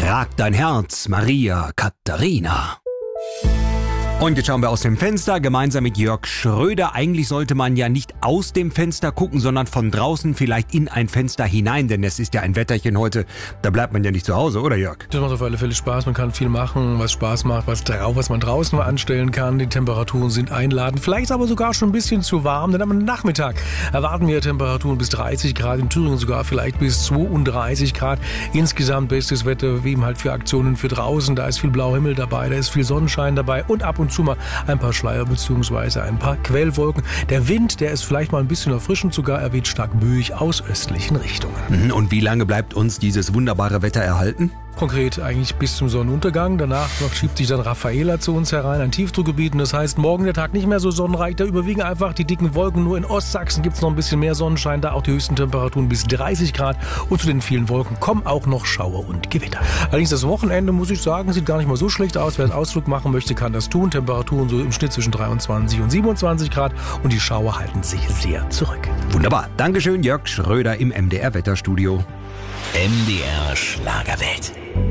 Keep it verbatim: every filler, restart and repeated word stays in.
fragt dein Herz, Maria Katharina. Und jetzt schauen wir aus dem Fenster, gemeinsam mit Jörg Schröder. Eigentlich sollte man ja nicht aus dem Fenster gucken, sondern von draußen vielleicht in ein Fenster hinein, denn es ist ja ein Wetterchen heute. Da bleibt man ja nicht zu Hause, oder Jörg? Das macht auf alle Fälle Spaß. Man kann viel machen, was Spaß macht, was, was man draußen anstellen kann. Die Temperaturen sind einladend, vielleicht aber sogar schon ein bisschen zu warm, denn am Nachmittag erwarten wir Temperaturen bis dreißig Grad, in Thüringen sogar vielleicht bis zweiunddreißig Grad. Insgesamt bestes Wetter, wie eben halt für Aktionen für draußen. Da ist viel blauer Himmel dabei, da ist viel Sonnenschein dabei und ab und zu mal ein paar Schleier bzw. ein paar Quellwolken. Der Wind, der ist vielleicht mal ein bisschen erfrischend, sogar er weht stark böig aus östlichen Richtungen. Und wie lange bleibt uns dieses wunderbare Wetter erhalten? Konkret eigentlich bis zum Sonnenuntergang. Danach schiebt sich dann Raffaela zu uns herein, ein Tiefdruckgebiet. Und das heißt, morgen der Tag nicht mehr so sonnenreich. Da überwiegen einfach die dicken Wolken. Nur in Ostsachsen gibt es noch ein bisschen mehr Sonnenschein. Da auch die höchsten Temperaturen bis dreißig Grad. Und zu den vielen Wolken kommen auch noch Schauer und Gewitter. Allerdings das Wochenende, muss ich sagen, sieht gar nicht mal so schlecht aus. Wer einen Ausflug machen möchte, kann das tun. Temperaturen so im Schnitt zwischen dreiundzwanzig und siebenundzwanzig Grad. Und die Schauer halten sich sehr zurück. Wunderbar. Dankeschön, Jörg Schröder im M D R Wetterstudio. M D R Schlagerwelt.